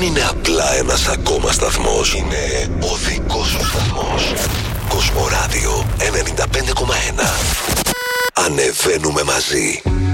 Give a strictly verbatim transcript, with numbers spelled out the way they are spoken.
είναι απλά ένας ακόμα σταθμός. Είναι ο δικός σου σταθμός. Κοσμοράδιο ενενήντα πέντε κόμμα ένα. Ανεβαίνουμε μαζί.